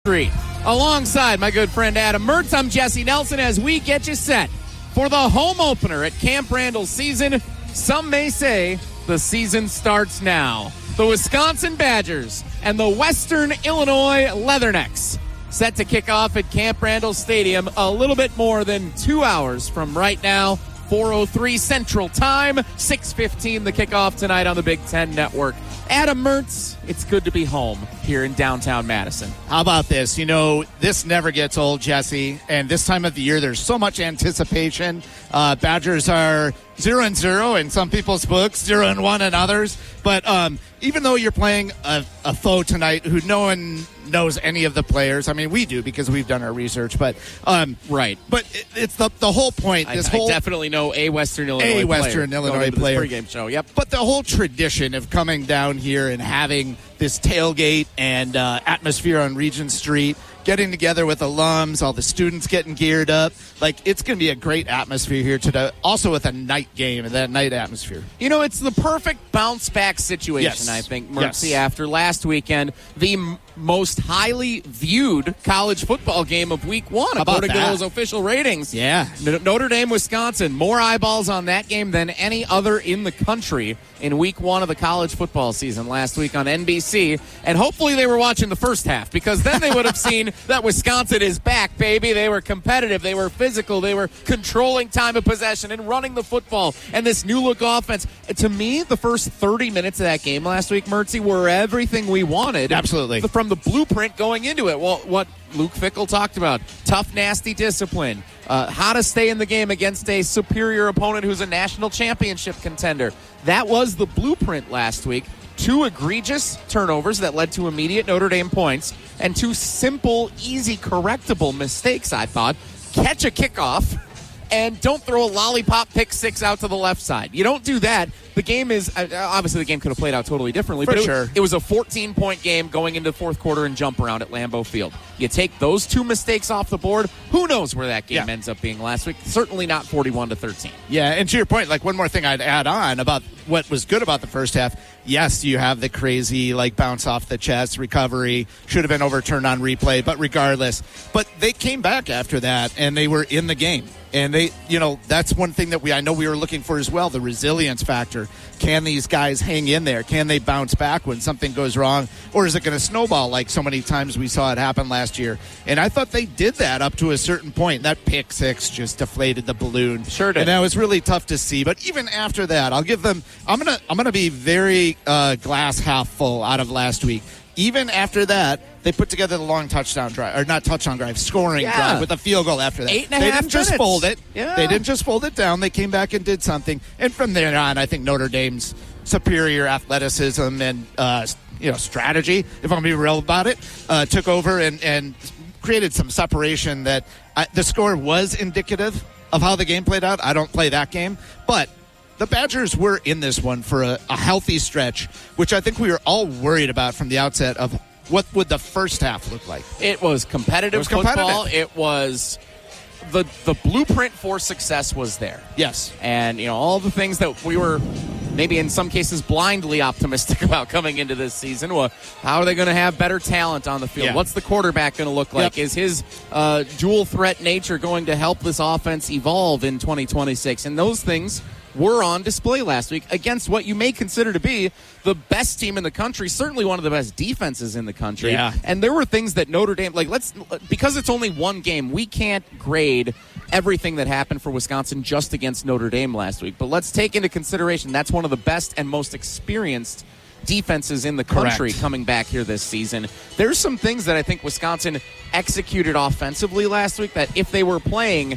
Street. Alongside my good friend Adam Mertz, I'm Jesse Nelson as we get you set for the home opener at Camp Randall season. Some may say the season starts now. The Wisconsin Badgers and the Western Illinois Leathernecks set to kick off at Camp Randall Stadium a little bit more than 2 hours from right now. 4:03 Central Time, 6:15 the kickoff tonight on the Big Ten Network. Adam Mertz, it's good to be home here in downtown Madison. How about this? You know, this never gets old, Jesse. And this time of the year, there's so much anticipation. Badgers are 0-0 in some people's books, 0-1 in others. But even though you're playing a foe tonight who no one knows any of the players, I mean, we do because we've done our research. But right. But it's the whole point. I definitely know a Western Illinois player. Pregame show. Yep. But the whole tradition of coming down here and having this tailgate and atmosphere on Regent Street, getting together with alums, all the students getting geared up. Like, it's going to be a great atmosphere here today. Also with a night game and that night atmosphere. You know, it's the perfect bounce-back situation, yes. I think, Mertzy, yes. After last weekend, the most highly viewed college football game of Week 1, according to those official ratings. Yeah. Notre Dame, Wisconsin, more eyeballs on that game than any other in the country in Week 1 of the college football season last week on NBC. And hopefully they were watching the first half, because then they would have seen that Wisconsin is back, baby. They were competitive. They were physical. They were controlling time of possession and running the football. And this new-look offense. To me, the first 30 minutes of that game last week, Mertzy, were everything we wanted. Absolutely. From the blueprint going into it. Well, what Luke Fickell talked about, tough, nasty discipline, how to stay in the game against a superior opponent who's a national championship contender. That was the blueprint last week. 2 egregious turnovers that led to immediate Notre Dame points, and 2 simple, easy, correctable mistakes, I thought. Catch a kickoff, and don't throw a lollipop pick 6 out to the left side. You don't do that. The game is, obviously the game could have played out totally differently, but it was a 14-point game going into the fourth quarter and jump around at Lambeau Field. You take those 2 mistakes off the board, who knows where that game ends up being last week. Certainly not 41-13. Yeah, and to your point, like, one more thing I'd add on about what was good about the first half. Yes, you have the crazy, like, bounce off the chest recovery, should have been overturned on replay, but regardless. But they came back after that, and they were in the game. And they, you know, that's one thing that I know we were looking for as well, the resilience factor. Can these guys hang in there? Can they bounce back when something goes wrong? Or is it going to snowball like so many times we saw it happen last year? And I thought they did that up to a certain point. That pick 6 just deflated the balloon. Sure did. And that was really tough to see. But even after that, I'll give them, I'm gonna be very glass half full out of last week. Even after that, they put together the long touchdown drive, or not touchdown drive, scoring drive with a field goal after that. 8.5 They didn't just fold it. Yeah. They didn't just fold it down. They came back and did something. And from there on, I think Notre Dame's superior athleticism and strategy, if I'm going to be real about it, took over and created some separation that the score was indicative of how the game played out. I don't play that game, but the Badgers were in this one for a healthy stretch, which I think we were all worried about from the outset of what would the first half look like. It was competitive football. It was the blueprint for success was there. Yes. And, all the things that we were maybe in some cases blindly optimistic about coming into this season. Well, how are they going to have better talent on the field? Yeah. What's the quarterback going to look like? Is his dual threat nature going to help this offense evolve in 2026? And those things were on display last week against what you may consider to be the best team in the country, certainly one of the best defenses in the country. Yeah. And there were things that Notre Dame, because it's only one game, we can't grade everything that happened for Wisconsin just against Notre Dame last week. But let's take into consideration that's one of the best and most experienced defenses in the country coming back here this season. There's some things that I think Wisconsin executed offensively last week that if they were playing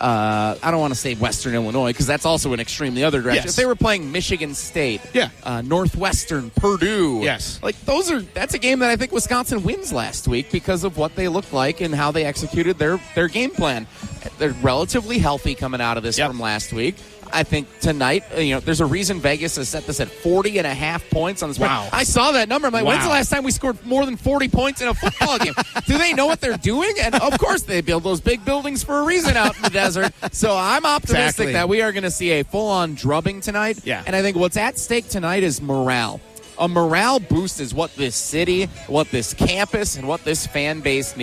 I don't want to say Western Illinois because that's also an extreme the other direction. Yes. If they were playing Michigan State, Northwestern, Purdue, that's a game that I think Wisconsin wins last week because of what they looked like and how they executed their game plan. They're relatively healthy coming out of this from last week. I think tonight, there's a reason Vegas has set this at 40.5 points on the spread. Wow. I saw that number. I'm like, when's the last time we scored more than 40 points in a football game? Do they know what they're doing? And, of course, they build those big buildings for a reason out in the desert. So I'm optimistic that we are going to see a full-on drubbing tonight. Yeah. And I think what's at stake tonight is morale. A morale boost is what this city, what this campus, and what this fan base needs.